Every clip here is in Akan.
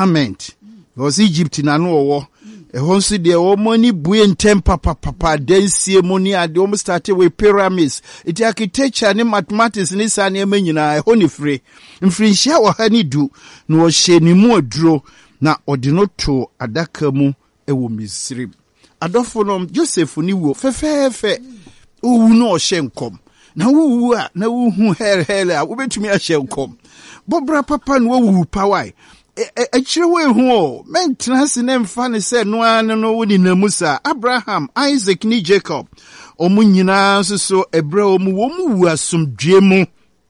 garment. Was Egypt na no wo. Honsi de o money buen temper papa densie money ade o started with pyramids. It architecture ne mathematics ni sa ne nyina ho ni free. Mfrinhia wo ha ni du na wo hye ni mu aduro na ode no to adaka mu ewo Misrim. Adofonom Joseph ni wo fefefe owu no o hye nkom. Na wu a na wu hu hele a wo betumi a hye nkom. Bobra papa no wu pawai. Echirewe hu maintenance na mfa ne se no an no woni namusa Abraham, Isaac ni Jacob omunyina so ebra omu wo mu wu asomdwe mu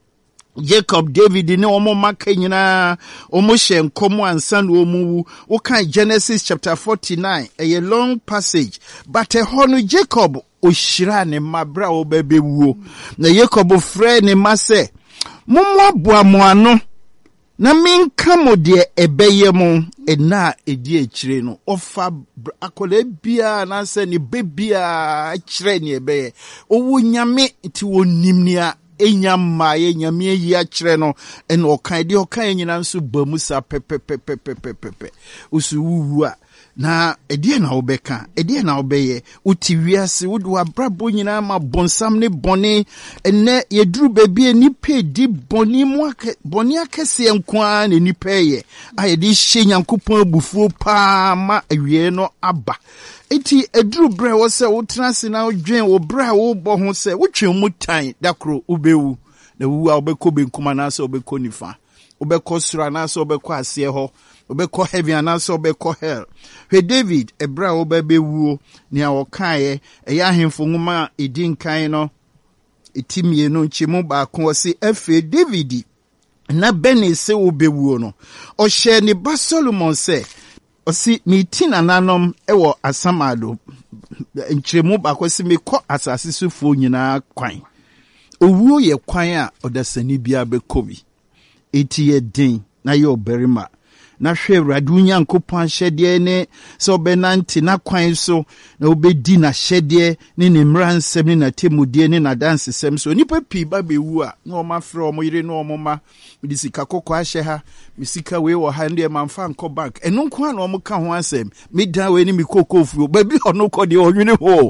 Jacob, David ni omo maka nyina omo hye nkomo ansa no omu wu wo kan Genesis chapter 49 a long passage but hono Jacob ohyira ne mabra obebewuo na Jacob frɛ ne ma se mommo aboamoano na minka mo de ebeye mo ena edi ekire no ofa akola bia na se ni bebia akire ni ebeye owo nyame ti wonim ni a enyama ye nyame yi akire no ena okan de okan nyina nso bamusa pepepepepepepe usu a na edie na obeka edie na obeye uti wiase wudu abrabo nyina ma bonsam ne bone enne yeduru bebie nipa di bone mu bone akese enkoa ne nipa ye ayedi hye Nyankopon abufuo pa ma awie no aba eti eduru bre wo se wo transe na odwen wo bra wo bo ho se wotwe mu tan dakro ubewu na wu a obekọ benkuma na se obekọ nifa obekọ sura na se obekọ ase ho obekọ heaven na se obekọ hell. He David ebra obebewuo ni a wokae eya hemfo nwoma edinkan no etimie no nchemu ba ko se efe David na beni se obewuo no o hye ni ba Solomon se osi mitina nanom ewo asamado nchemu ba ko se mekọ asase sufo nyina kwan owuo ye kwan a odasani bia bekobi eti ye din na ye oberima na hwe Awurade Nyankopɔn hyɛdeɛ ne sɛ obenante na kwan so na obedi na hyɛdeɛ ne ne mmaransɛm ne na temudie ne na dansesɛm so nipa pii ba bewu a na ɔma frɛ ɔmo yire na ɔmo ma mede sika kɔkɔ ahyɛ ha me sika wei wɔ ha ndɛ mamfa nkɔ bank ɛno nko a na ɔmo ka ho asɛm me dan wei ne me kokofuo ba bi ɔno kɔ deɛ ɔnwene ho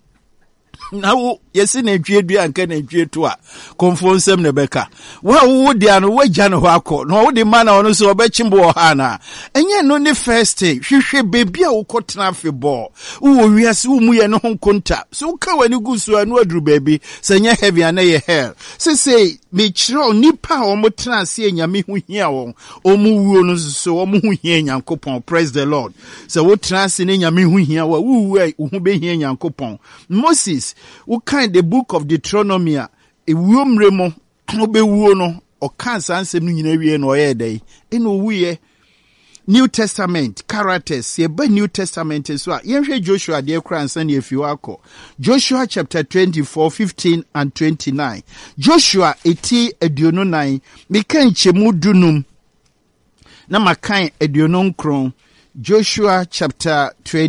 na wo yesi na dwie dua anka na dwie to a konfo nsem ne beka wo dia no wagya no akọ na wo de ma na ono so obechimbo wo ha na enye no ne first hwehwe bebi a wo kotena afebọ wo wiase wo mu ye no honkonta so ka wani gusu anu aduru bebi senye heavy na ye hell say me chiro nipa o mo transe enyame hu hia won o mu wuo no so o mu hu hia Nyankopon. Praise the Lord. So wo transe ne nyame hu hia wa wu hu be hia Nyankopon. Moses wo kind the book of Deuteronomy ewuo mremo obewuo no o kan sansem no nyina wie no ye dai eno wuye New Testament characters ye ba New Testament so a yenhwe Joshua de kra nsan ye fi wako Joshua chapter 24:15 and 29 Joshua eti aduonu nan mekan chemu dunum na makan aduonu nkron Joshua chapter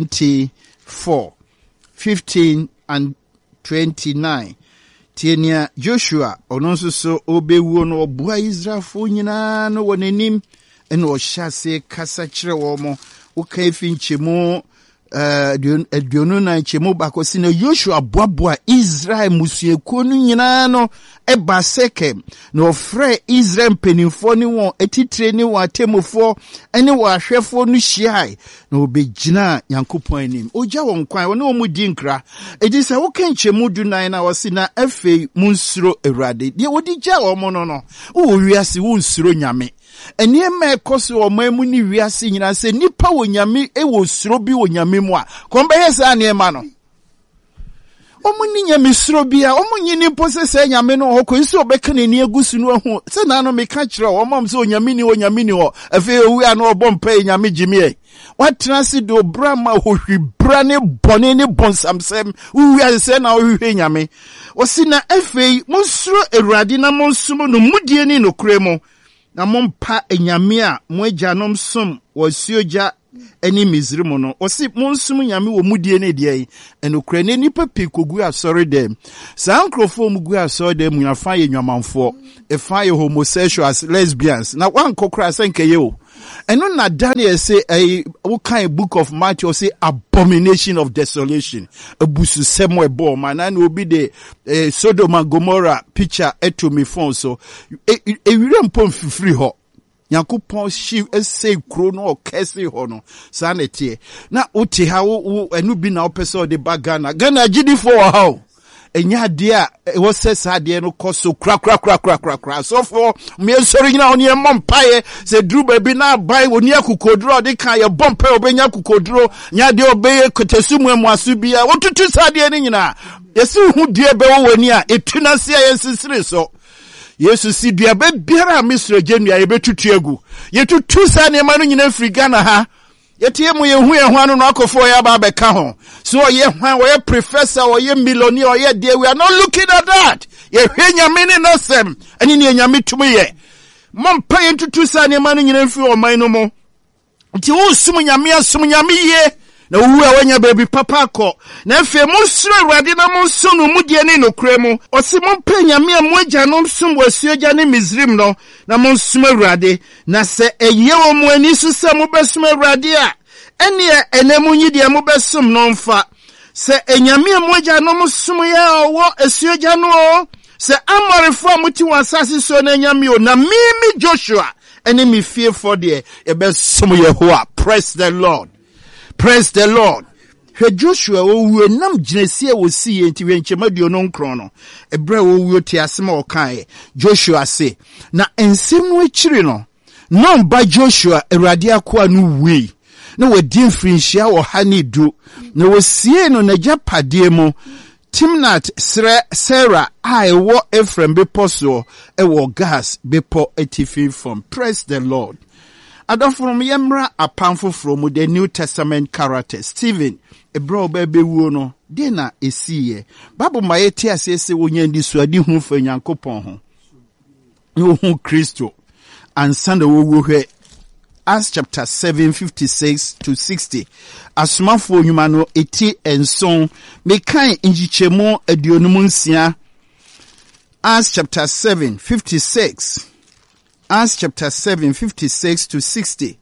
24:15 and 29 Tienia Joshua ononso so obewuo no obua Israelfo nyina no wonenim eno ohyase kasa kire wo mo woka finchemu aduonu na nchemu bakosi na Joshua boaboa Israel musuekuo no nyina no eba Sekem na ofre Israel mpenimfo ni won etitire ni won atemofo ene wo ahwefo no hyiai na obegyina Nyankopon anim ogya won kwan won omu di nkra edisa woka nchemu dunan na wosi na afei munsuro Awurade de wodi gya wo mo no wo wiase wo nsuro nyame eniema ekoso o mamu ni wiase nyina se nipa wo nyame wo suro bi wo nyame mu a kombe yesa aniema no omuni nyame suro bia omunyini posese nyame no hoko isi obeka ni agusu no hu se na no meka kire o mom se onyame ni ho afi owi ana obompa nyame jimie watrasi do brama hohwi brane bone ne bonsamsem uwi ase na ohwe nyame osina afi monsuro Awurade na monsumo no mudie ni no kremo na mompa enyame a mo agyanom som wosioja eni Misrim no osi monsum nyame wo mudie ne de enokra ne nipa pikogu asori dem sankrofo mugu asori dem nyafa ye nwamanfo efa ye homosexuals lesbians na wankokra senke ye o And when Daniel say what kind of book of Matthew say abomination of desolation. A busu semwe bo man and will be the Sodom and Gomorrah picture to me phone so we don't pump free ho. Yankopon shiv say krono or kesi hono sanity. Na uti how enu bi na opeso de bagana Ghana gidi for how enya dia was says adie no koso kra so for me sorry na oni empaye se dru baby na buy oni akukodro de kan ye bompe obenya akukodro nya de obeye kotesumu amuasu bia wotutu sadie ni nyina yesu hu die be wo wani a etuna sia yensisire so Yesu si dua be biara misre genua ye betutu egu yetutu sa ne ma no nyina firi Ghana ha yetie mu ye hu anu no akofo ya ba be ka ho so ye hwan we professor or ye millionaire or ye there we are not looking at that ye hwenya mini no sem ani ne nyame tumi ye mompa ye tutu sa ne ma no nyina firi o man no mo nti wo sum nyame ye na wu a wanya baby papa ko na efe mo suro Awurade na mo sunu mu die ni nokure mu o si mo panya me mo agya no sum wasuagya ne Misrim no na mo sum Awurade na se eye wo mo ani so se mo besum Awurade a ene enemu nyi die mo besum no mfa se enyame mo agya no mo sum ya owo asuagya no se amorefo mo ti wasase so na enyame o na mimi Joshua ene mi fear for the e besum Yehowa. Praise the Lord. Praise the Lord. He Joshua owu nam ginesie wo siye nti wenchemaduo no nkron no ebra owu ti asema okan Joshua say na ensem no akiri no no ba Joshua Awurade akoa no wei na wadi mfrinhia wo ha ne du na wosie no na japade mu Timnat Sarah I wo Ephraim beposo ewo gas bepo etifi from. Praise the Lord. Adam from Yemra a powerful from the New Testament character. Stephen, a bro baby wono, dena a see. Babu maeti asese wonyen diswadi hu for Yankopon ho. You hu Christo. And Sunday wo he Acts chapter 7, 56 to 60. Asmafo nyumano eti enson me kan injichemo adionumunsia. Acts chapter 7, 56. Acts chapter 7, 56 to 60.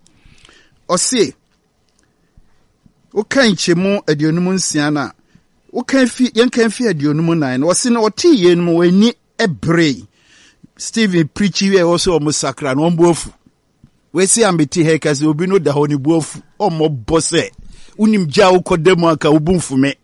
Ose, ukan chemo adionumu nsiana, yankan fi adionumu nine, wase na oti yenmu weni ebre. Stephen preachy we also omusakra no mbofu. We si ambiti hekasi obi no da honi bofu, omo bose. Unim ja ukodemu aka ubumfu me.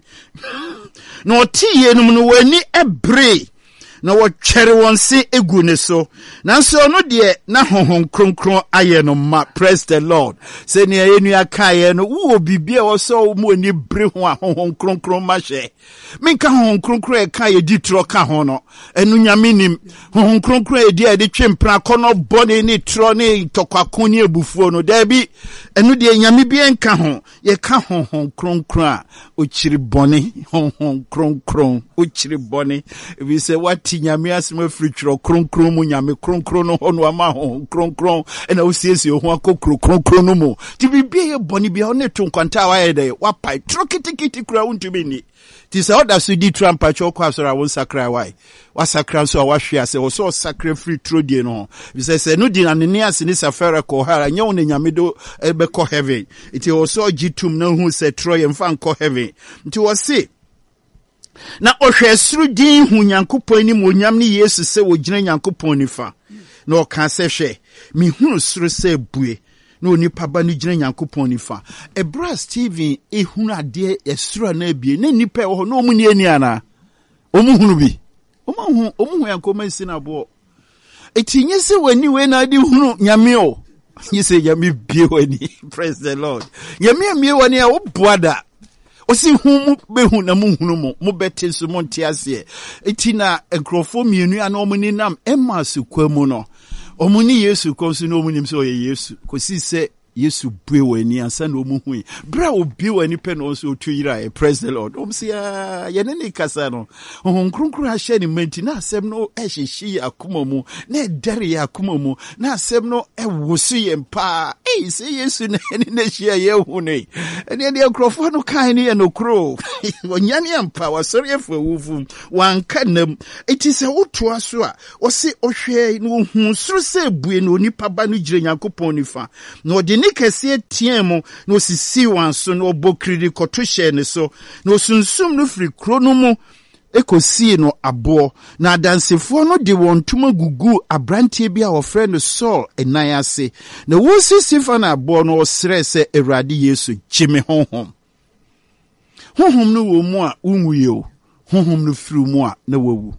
No oti yenmu no weni ebre. Na wotwere won se egu ne so nanso no de na honhon kronkron aye no ma. Praise the Lord. Se ne enu akaye no wo bibia wo so mo ani bre ho a honhon kronkron ma hye minka honhon kronkron e ka ye ditro ka ho no enu nyame nim honhon kronkron e dia de twempra kono bone ni tro ni tokwako ni ebufuo no da bi enu de nyame bi enka ho ye ka honhon kronkron a ochiri bone honhon kronkron ochiri bone we say what nyame asema fritro kronkron mu nyame kronkron no ho no ama ho kronkron ena osiesie ho akokro kronkron no mu ti bibia ye boni bia one to nkwanta wa ye de wa pai trokitikiti kura untumi ni ti se oda so di trampa chokwa asora won sakra wai wa sakra so wa hwe ase wo so sakra fritro die no bi se no di na ne ase ni safara ko hara nya won nyame do be ko heaven iti wo so gitum na hu se troye mfa nko heaven nti wo se na ohwesuru din hu Nyankopon ni monyam ni Yesu se wogina Nyankopon nifa na oka se hwe mi hunu suru se bue na onipa ba ni gina Nyankopon nifa ebra Stephen ehunu ade esuru na bie na nipa ho na omu ni ani ana omu hunu bi omu Yankopon si na bo etinye se wani we na ade hunu nyame o yese nyame bie wani. Praise the Lord. Nyame wani a obuada osi humu behu na muhunu mo bete so monte ase etina enkrofo mienu ana omuni nam emasu kwamu no omuni Yesu konsu no omuni mso ye Yesu kosi se Yesu bue wani ansa na omuhui bra obi wani pe no so tuyira. Praise the Lord. Omsi ya yenene kasa no kronkron ahye ni menti na asem no ehyeshi akoma mu na edare ya akoma mu na asem no ewosu yempa se Yesu na hia ye hu ne ene de enkrofo no kan ne no kro Onyane ampa wasori efo wufu wanka nam. Eti se woto aso a o se ohwe no hu soro se ebue no nipa ba no gire Nyankopɔn nifa. Na ode ni kese tie mu na osisi wan so na obokiri koto hye ne so. Na osunsum no firi kro no mu ekosi no abo na dansefo no de won tuma gugu abrantie bi a ofre no Saul enan ase na wonsisi fa na abo no osre se Awurade Yesu gyeme honhom no wo mu a unwuye o honhom no firi mu a na wawu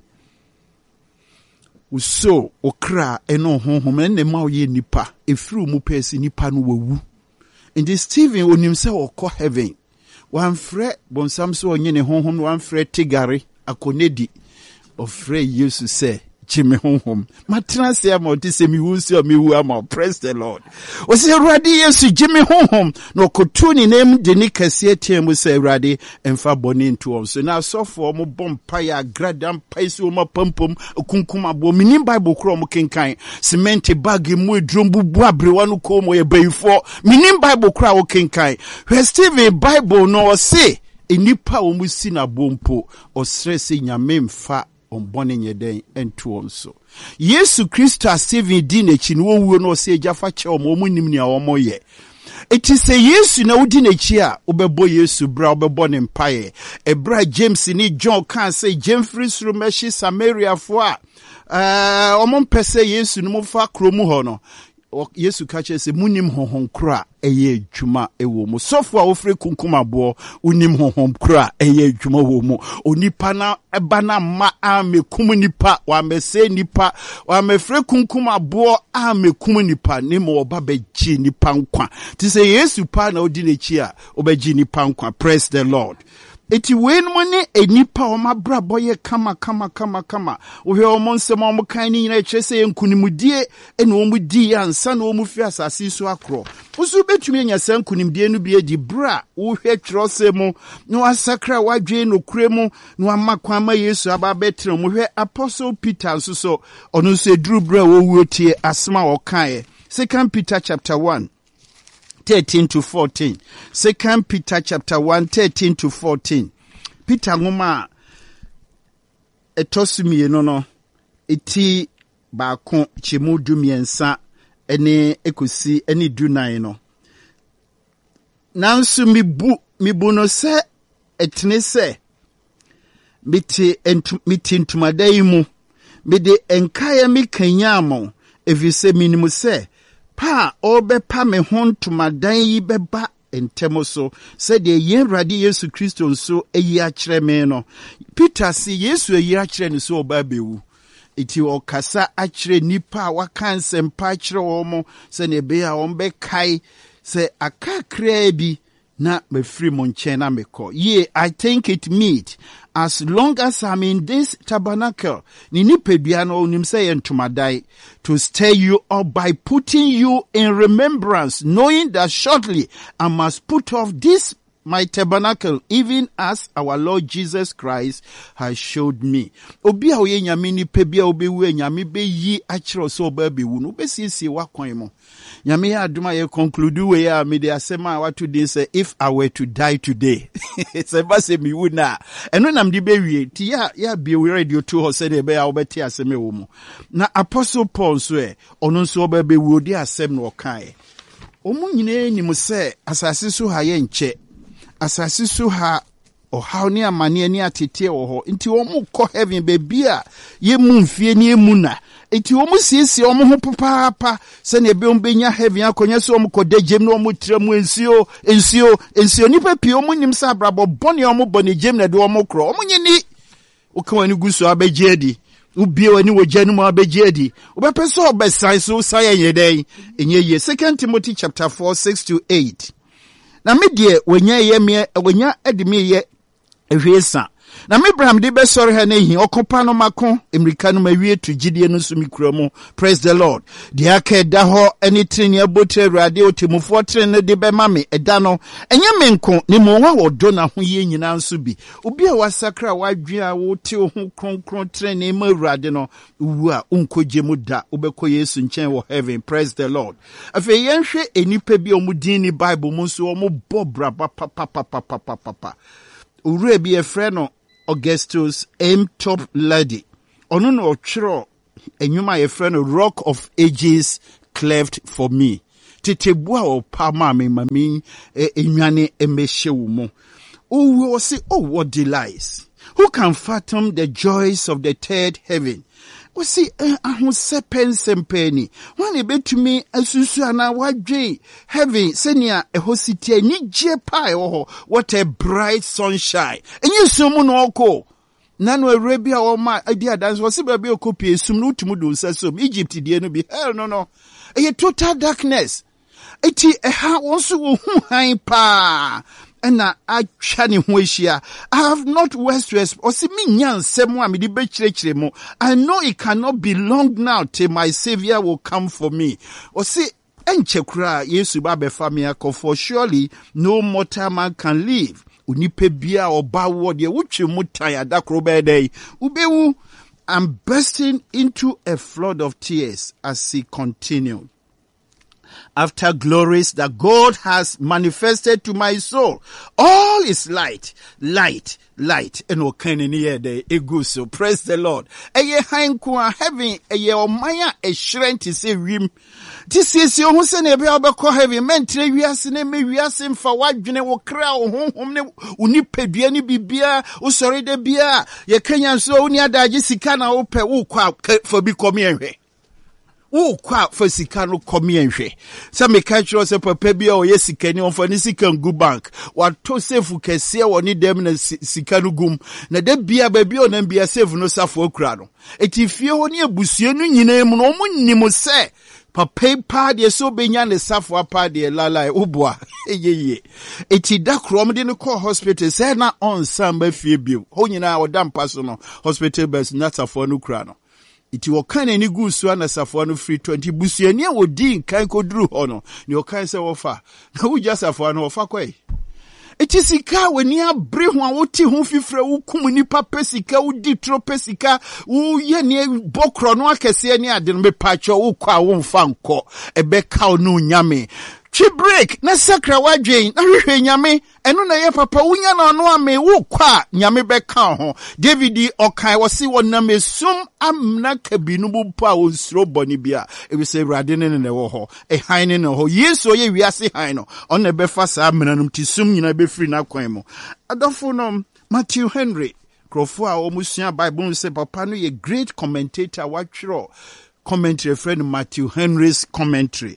uso okra eno honhom ne ma oye nipa efiri mu pesi nipa no wawu indi Stephen onim se okọ heaven wan frɛ bonsam so onye ne honhom no wan frɛ tigare akonedi ofre Yesu se gyeme honhom matena se ama oti se miwu se o miwu ama praise the Lord o se Awurade Yesu gyeme honhom no kotu ni nem de ni kase atiem se Awurade emfa bone nto on so na asofo mo bompa ya gradam paisi o mapampom kunkuma bo minim Bible kro mo kenkan cement bag mu edrum bubu abrewa no ko mo ye bayifo minim Bible kro wo kenkan we Stephen Bible no se enipa o musi na bompo o stress nyame mfa ombone nyeden entu onso Yesu Kristo Stephen di nechi no wuo no se ejafa che o mo nim ni a o mo ye eti se Yesu na wudi nechi a obebo Yesu bra obebo ne mpaye ebra James ni John kan say Jemfrey suru meshi Samaria fo a omo mpese Yesu no mo fa kromu ho no Yesu kache se munim honhom kra eye adwuma ewo mu sofo a ofre kunkumabo unim honhom kra eye adwuma wo mu onipa na eba na ma amekum nipa wa mese nipa wa mefre kunkumabo amekum nipa ne mo oba beji nipa nkwa ti se Yesu pa na odi nechi a obeji nipa nkwa praise the Lord. Eti wenu ne enipa o mabra boye kama ohwe o monsem o kan ni nyina kyese nkunimdie ene o mudi ansa na o mu fi asase so akro usu betumi anya san kunimdie no bi edi bra ohwe twrose mu no asakra wadwe no kuremu no amakwa ma Yesu aba betre mu hwe Apostle Peter nso so ono so eduru bra wo wuotie asma o kan 2 Peter chapter 1 13 to 14. 2 Peter chapter 1, 13 to 14. Peter ngoma etosumi no eti baako chemu dumiensa ene ekosi ene dunan no. Nansu mibu no se etne se miti ntumadai mu mede enkaya mikanyamo evise minimu se pa obe pa me hontumadan yi beba entemo so said the Awurade Yesu Kristo nso eyi akire me no Peter si Yesu eyi akire ne so oba bewu iti okasa akire nipa wakan sempa akire wo se ne be a ombe kai se akakra bi na me free mo nchen na meko ye I think it meet as long as I'm in this tabernacle ni nipadua no onim say entomadai to stir you up by putting you in remembrance knowing that shortly I must put off this my tabernacle even as our Lord Jesus Christ has showed me. Obi a oye nyame ni pe bia obewu nyame be yi akiro so oba bewu no besiesie wakwan mo. Nyame ya aduma ye conclude we ya me dey asema watu din say if I were to die today. Say ba say mi wu na. Eno nam di be wie ti ya be we radio to ho say dey be ya obeti aseme wo mo. Na Apostle Paul so ono so oba bewu odi asem no kan. Omu nyine ni mo say asase so ha ye nche. Asasi so ha ohaw ni amane ani atete wo ho nti wo mu kɔ heaven baby a ye mu mfie ni emu na nti wo mu siesie wo mu ho papa se ne be ombenya heaven akonya so wo mu kɔ dagem na wo mu tira mu ensio nipa pie wo mu nim sa brabo bone wo mu bone gem na de wo mu kro wo mu nyini wo kan wani guso abegye adi ubie wani wo gya no mu abegye adi wo be pese obesan so saye yeden enye ye 2 Timothy chapter 4 6 to 8. Na me die wonya edimi ye ehwesa na me Abraham de be sori ha na hi okopa no mako emrika no mawie to gidie no so mikura mu praise the Lord de aka da ho eni treni abotre Awurade otemufo treni de be mame eda no enye menko ni mo wa wodo na ho ye nyina nso bi obi a wasakra wadwe a wote ho kronkron treni ma Awurade no wu a unkoje mu da obekọ Yesu nchen wo heaven praise the Lord afa yenhwe enipa bi omudin ni Bible mu so omo bobra papa ure bi a friend of Augustus M. Top Lady. Ono no chro enyuma a friend of Rock of Ages cleft for me. Tete bua o pa ma me mami enwane emehye wo mo. Oh, say, oh, what delights. Who can fathom the joys of the third heaven? We see, ahun sepen sempeni. When it be to me, asusu ana wadwe heaven, senia ehosite ni je pai oh, what a bright sunshine. And you sumu no oko. Nano Arabia or my idea dance was a baby copy, sum no to mudu sasum, Egypt, the be hell no. A total darkness. Eti eha wonsu wo hu han pa. Ena achani huishia. I have not west or see me nyan semwa mi di bechire mo. I know it cannot be long now till my savior will come for me. Or see enche kura Yesu ba befa me akọ, for surely no mortal man can live. Unipe bia oba wo de wuchi mutan adakro be dey. Ubewu. I'm bursting into a flood of tears as he continued. After glories that God has manifested to my soul, all is light, light, light. And okane ni de eguso. Praise the Lord. Eye hankwa heaven eye omaya e shrent se wim. This is your who send a bell heavy mentre wiase ne me wiase mfa wadwene wo kra wo honhom ne unipedua ni bibia wo sori de bia ye Kenya so uni adaje sika na wo pe wo kwa for bi come enhwe. Wo kwa for sika no come enhwe. Sa me catch you say papa bia o ye sika ni on for ni sika ngu bank. Wa to save kese wo ni dem na sika no gum. Na de bia ba bia o na bia save no safo akura no. Etifie ho ni abusue no nyina mu no mo nim se papa pa de so benya ne safo pa de lala ubwa eyeye eti da krom de no call hospital say na on samba fie bio ho nyina odam paso no hospital bus na safo no kura no iti wo kan ani gusu na safo no free 20 busuani a wodi kan koduru ho no ne o kan se wo fa na wo ja safo no wo fa kwai eti sika weni abre ho a woti ho fifre wo kum nipa pesika wo di tro pesika wo ye ne bokro no akese ne ade no mepacho wo kwa wo mfa nko ebe ka no nyame chi break na sakra wadwen na hwehwe nyame eno na ye papa wunya na no ame wo kwa nyame be ka ho David okai wose wonam esum amna kabinu bu pa wo nsro boni bia e be se rade ne wo ho e han ne ho Yesu ye wiase han no on na be fa sa amnanum tisum nyina be free na kwan mu adofo no Matthew Henry krofo a omusua Bible say papa no ye great commentator watchro commentary friend Matthew Henry's commentary.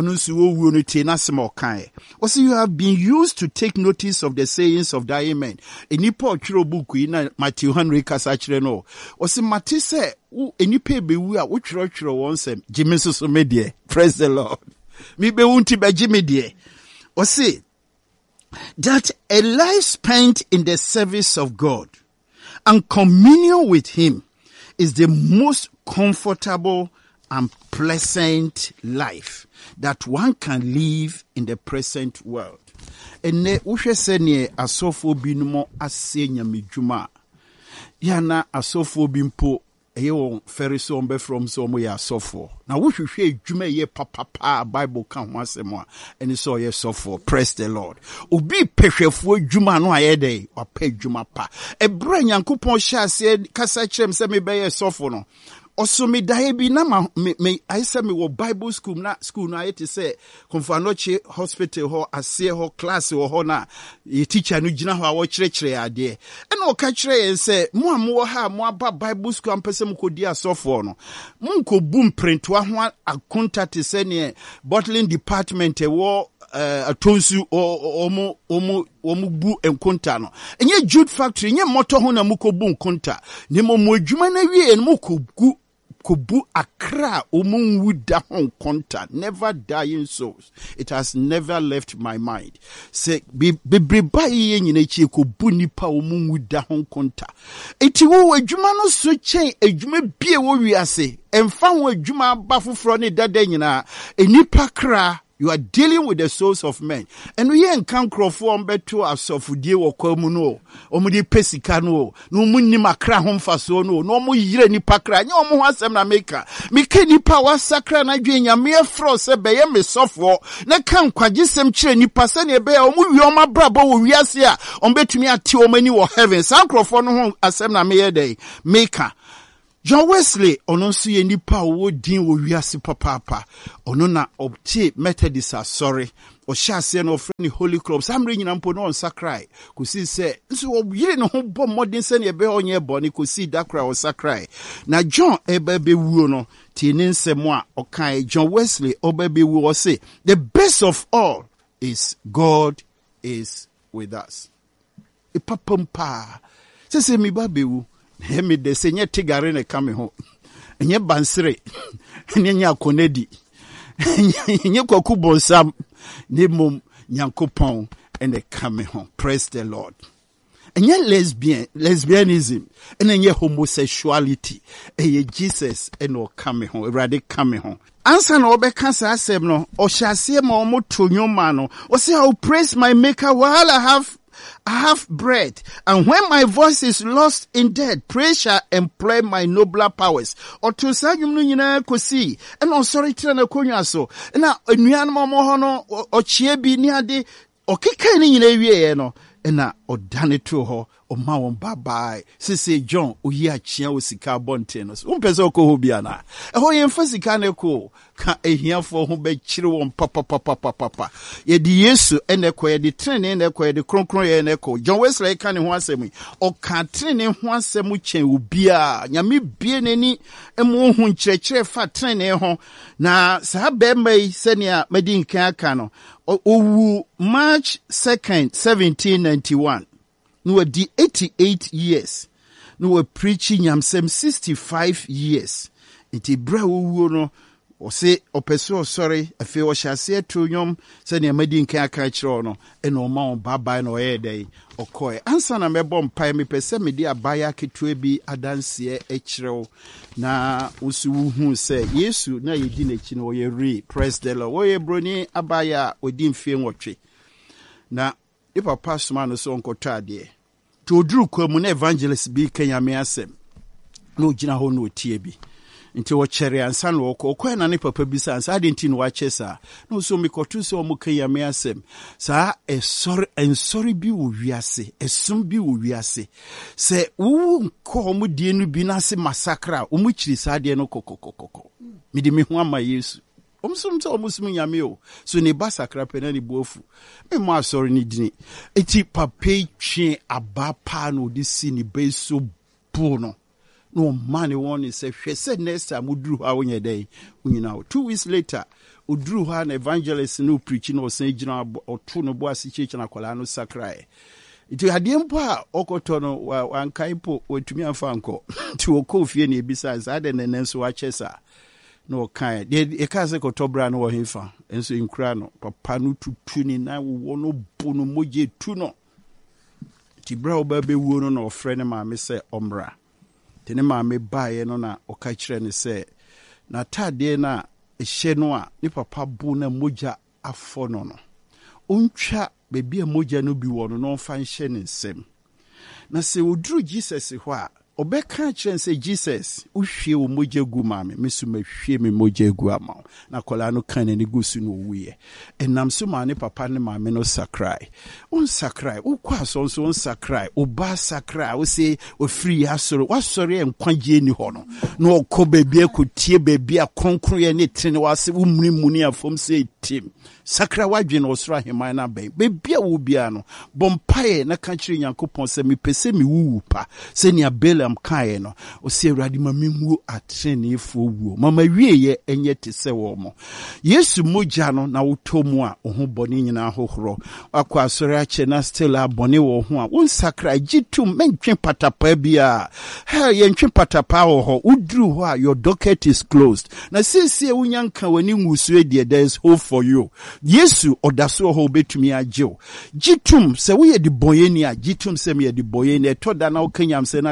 Also, you have been used to take notice of the sayings of the Amen. Enipo chiro book in Matthew Henry kasachire no. Also, Matthew say, enipe be we are chiro once Jimmy so medie. Praise the Lord. Mi be unti be Jimmy die. Also, that a life spent in the service of God and communion with Him is the most comfortable and pleasant life that one can live in the present world. Ene uhwe senye asofo binumo ase nyamedwuma. Yana asofo bimpo eyo feriso ombe from so mo ya asofo. Na wohwehwe edwuma ye papa Bible kan ho asemo a eni so ye sofo. Praise the Lord. Obi pehwefo edwuma no ayede wa pa edwuma pa. Ebra Nyankopon hye ase kasa kyerem se me be ye sofo no. Also me daebi na me I say me wo Bible school na ayete say Komfanoche hospital ho ase ho class ho na ye teacher no gina ho a wo kyerɛkyerɛ ade e na o ka kyerɛ yen say mo amwo ha mo aba Bible school ampese mo kodi asofo no mo nkobu mprintwa ho akonta te se ne bottling department e wo atonsu omo bu enkonta no enye jude factory enye motor ho na mukobu enkonta ne mo adwuma na wie no kobu akra omunwuda hon contact never dying souls. It has never left my mind. Say bebreba ye nyina chi kobu nipa omunwuda hon contact. Eti wo adwuma no so chen adwuma bie wo wiase emfa wo adwuma ba foforo ne dada nyina enipa kra You are dealing with the souls of men. And we ain't come crofo beto asofudie wo kwamu no. Omudi pesika no. No mu ni makra ho mfaso no. No mu yire ni pakra. Nya omo ho asem na meka. Meka nipa wa sakra na dwe nya me afro se beye me sofo. Na kan kwagisem kire nipa se ne beye omu wi oma brabo wo wiase a ombetumi ate omani wo heaven. San crofo no ho asem na me ye dey. Meka John Wesley ono nso ye nipa wo din wo wiase papa ono na obtie Methodist sorry o hyase na ofreni Holy Cross amre nyina mpo no onsakrai kusi se nso wo yire ne ho bɔ modern se ne be onye bɔ ne kusi dakra o sakrai na John ebebe wuo no tie ne nsɛm a ɔkan John Wesley obebe wuo say the best of all is God is with us ipapampa se mi ba bewu Hemi de se nye tigare ne kame ho. Nye bansere. Nye akonedi. Nye kwaku bonsam. Ne mom nyankopon ene kame ho. Praise the Lord. Nye lesbianism. Nye homosexuality. Eye Jesus ene kame ho. Erade kame ho. Ansa na obeka sa asem no. Oshase ma omo tonyoma no. O say I will praise my maker while I have bread, and when my voice is lost in death, praise shall employ my nobler powers. Or to say you know kosi, and on sorry trana konya so, and now nuan momohono or chiebi niade or kikani in no, and now or done it to her. O mawon bye se John o yi achia o sika bontenos umpezo ko hobiana ho yemfa sika ne ko ka ehiafo ho be kire won papa ye di Yesu ene ko ye di trene ene ko ye di kronkron ye ene ko John Wesley ka ne ho asem o ka trene ho asem chen obia nyame bie nani emu ho nkyerɛkyerɛ fa trene ho na sa be mai senia medin kan aka no owu March 2nd 1791 no di 88 years no were preaching yamsem 65 years iti bra wo no o se opeso sorry afi o hyase to nyom se ne amadi nkan aka kire no e no ma on baba na o ye dey okoe ansa na mebo mpai me pese me di abaya ketua bi adanse e kire na usu hu se Yesu na yedi na chi no ye re praise the Lord wo ye broni abaya odi mfie nwotwe na the papa suma no so nkotade to oduru kwamu na evangelist bi kanya me asem no gina ho no tie bi nti wo chere ansa no okọ na ne papa bi sa ansa adenti no wache sa no so me kotu so mo kanya me asem sa sorry bi wo wiase esum bi wo wiase se wo nko mo die no bi na se massacre o mo chiri sa de no kokokokoko mi de me ho ama Yesu omusum nyame o so ne ba sakra pe na ne boafu me mo asori ni dini eti pape twe abapa no de si ni be so bu no man won say hwe se next time uduru ha wonye dey unyina 2 weeks later uduru ha na evangelist no preach no say gina oto no bo asicheche na kwala no sakra iti ade mpo a okoto no wankaipo wetumi afa anko ti okofie na ebisa za de nenenso wa chesa no kan e ka se ko tobra no wo hefa enso inkura no papa no tutu ni na wo no bu no moje tu no ti bra oba be wuo no na ofre ne ma me se omra te ne ma me bae no na o ka kire ne se na tade na ehye no a ni papa bu na moja afo no no ontwa bebi a moja no bi wo no no fa nhye ne nsem na se oduru Jesus ho a obeka kire say Jesus uhwie wo moja gu ma me mesuma hwie me moja gu ama na kola no kan ne gusu no wuye enam so ma ne papa ne ma me no sakrai on sakrai ukwa so on sakrai oba sakrai wo say o free asoro wasori enkwagye ni ho no no okọ bebi akotie bebi akonkron ye ne tene wase umuni muni afom say tim sakra wadwe no osra heman na bebi a wo bia no bompae na kanchiri Nyankopon se mi pese mi wuwu pa se ni Balaam kae no o se Awurade ma menwu atrenefo wuo mama wieye enye te se wo mo Yesu moja no na wotomu a ho bone nyina hohoro akwa asori ache na still abone wo ho a won sakra gitum mentwe patapa bia ha ye ntwe patapa wo ho udru ho a your docket is closed na sisi wunyanka wani ngusu edie there is hope for you Yesu odaso ho betumi agyew gitum se wo ye de boyeni a gitum se me ye de boyeni etoda na okanyam se na ka se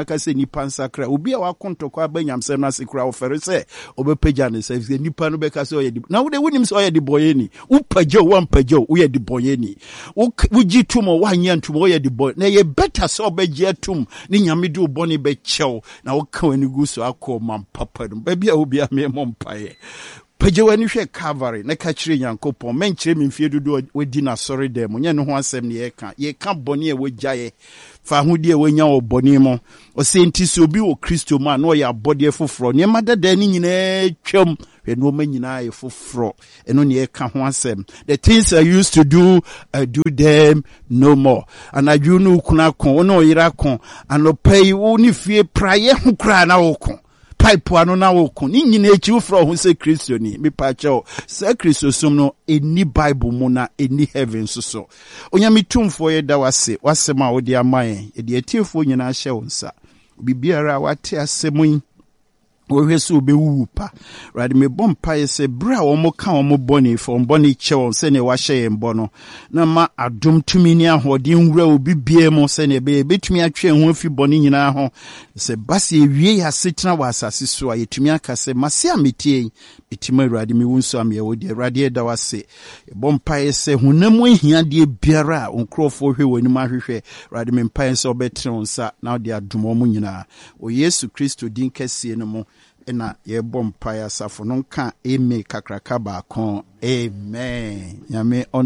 nipa nsakra obi a wakontokwa abanyamsem na sekra ofere se obepeja ne se nipa no beka se oyedi na wo de wonim se oyedi boyeni upajo wampajo oyedi boyeni wuji tumo wanya ntumo oyedi boy na ye better so obeje tum ni nyame de oboni be chew na wo ka wani guso akoma papa dum ba bia obi a me mompaye Pejewani hwe Calvary na ka kire Nyankopon menkyere me mfie dodo wadi na sori dem nye ne ho asem ne ye ka bone e wogyaye fa hodi e wonya obone mo o se nti so obi wo Kristo ma na o ya bode foforo ne madada ni nyina twam hwe no ma nyina ye foforo eno ne ye ka ho asem the things I used to do I do them no more and I do no kuna kon no yira kon anopai wo ni fie praye ho kra na wo kon pipe ano na woko ni nyina echi ufro ho se Kristo ni me pa cho se Kristo som no eni Bible mu na eni heaven so onyame tumfo ye da wase ma wo de amaye e de atiefo nyina hye wonsa bibiara wate asemu wohwe so obewu pa rade me bompa ye se bra wo mo ka wo mo boni fo boni che won se ne wa hye mbo no na ma adom tumi ni ahode nwura obi bie mo se ne be betumi atwe ho afi boni nyina ho se base ewie ya setena wa asase so ayetumi aka se mase ametie etima rade me wunso am ye wo de rade da wase bompa ye se honam ahia de biara onkrofo hwe woni ma hwehwe rade me mpa ye se obetre onsa na de adom mo nyina o Yesu Kristo din kase no mo ena ye bompa ya safo no nka eme kakraka ba kon amen nyame on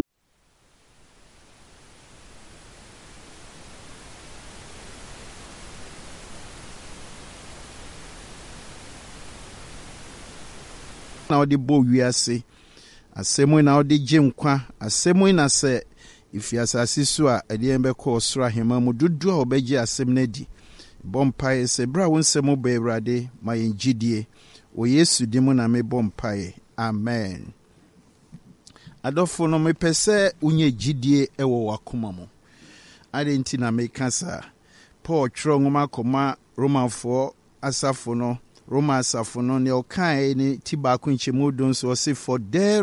na odi bo wiase asemu na odi gyenkwa asemu na se ifi asase so a ede embe ko osoro hema mu dudu a obegye asem na di bompa se bra wonsem ba Awurade ma yengidie o Yesu dimu na me bompa amen adofo no me pese unye gidie ewo wakoma mo ade nti na me kasa Paul tro ngoma koma Romanfo asafo no Roma asafo no ne okan ni tibako nchemu don so say for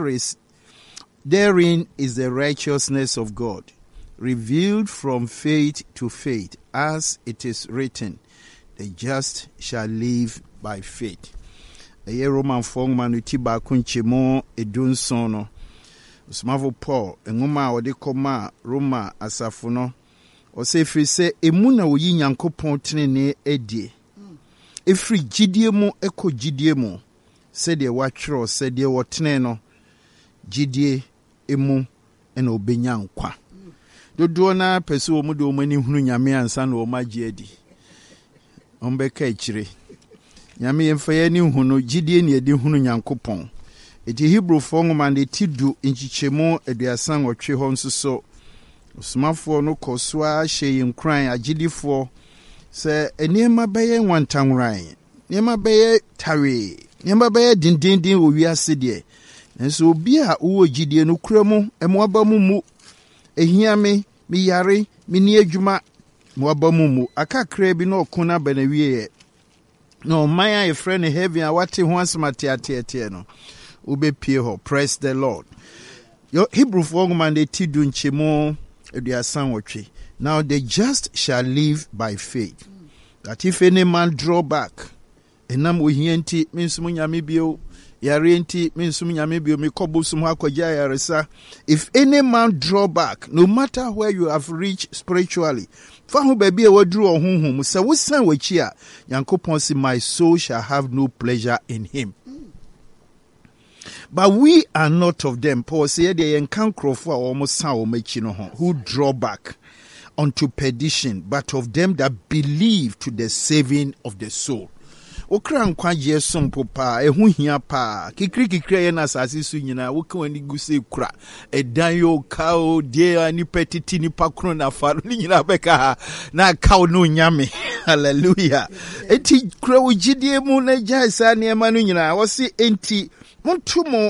therein is the righteousness of God revealed from faith to faith, as it is written, the just shall live by faith. A Roman form manuti ba kunchemo edun sono. Usmavo Paul, engoma ode koma Roma asafuno. O se free se emuna oyi nyankopon trene edie. Efri gidie mu eko gidie mu. Se de watro se de wotene no. Gidie emu ena obenya nkwa. Dodo na pese wo mu de omani hunu nyame ansa na o magye adi ombeka ekire nyame yemfa ya ni hunu gidie ne edi hunu nyankopon eti Hebrew ngoma de tidu nchichemu aduasan otwe ho nsoso osumafo no kosua hye yinkran agidifo se enema beye nwantanwran enema beye tawe enema beye dindindin owiase de enso obi a wo gidie no kuramu emoaba mu ehia me yare me ni adwuma mo abamumu akakra bi na okuna banawie no maya e friend heaven a wate ho asmate ate no ubepie ho. Praise the Lord. Your Hebrew ngoma de tidu nchemo aduasan wotwe. Now the just shall live by faith, that if any man draw back enam ohianti mensum nyame bio yare nti mensum nyame bio me kobosum akogya yaresa. If any man draw back, no matter where you have reached spiritually, fa ho ba bia waduru ohunhum se wosan wachi a Yankopon say my soul shall have no pleasure in him. But we are not of them. Paul say they enkankrofo a almost san o machi no ho who draw back unto perdition, but of them that believe to the saving of the soul. Okra nkwaje sompo pa ehu hia pa kikri ye na asase su nyina woka wani guse kura edan yo kao die ani petiti ni pakro na faru ni nyina beka na kao no nyame. Hallelujah. Eti kura ugidie mu na jaisa ne ma no nyina wo se enti montumo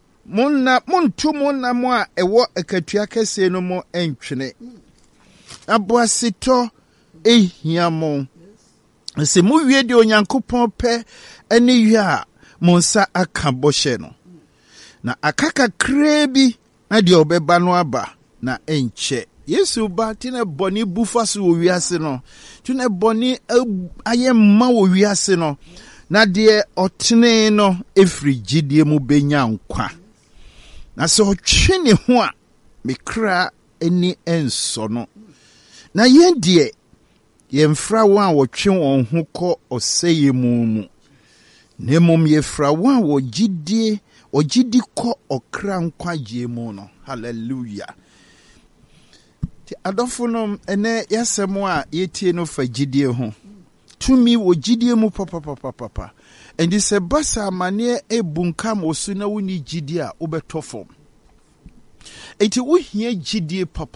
na mo a ewo akatua kase no mo entwene aboasito ehia mo. Se mu wie de Onyankopon pe ene wie a monsa aka boshe no na akaka krebi na de obeba no aba na enche Yesu ba tine boni bufa so wo wiase no. Tine boni aye ma wo wiase no. Na de otene no efri gidie mu benya nkwa. Na se otwe ne ho a me kra eni enso no. Na yen de yemfra wo a wotwe won ho kɔ oseye mu. Nemom yefra wo a wogidie kɔ okra nkwaje mu no. Hallelujah. Ti adofo ene yasemo a yetie no fa gidie ho. Tumi wo gidie mu papa. Endi se basa mane ebunka mosu na woni gidie a obetofo. Enti wo hia gidie papa.